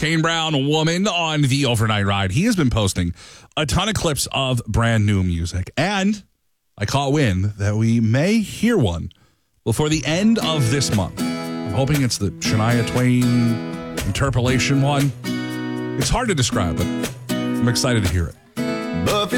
Kane Brown, Woman, on the Overnight Ride. He has been posting a ton of clips of brand new music. And I caught wind that we may hear one before the end of this month. I'm hoping it's the Shania Twain interpolation one. It's hard to describe, but I'm excited to hear it.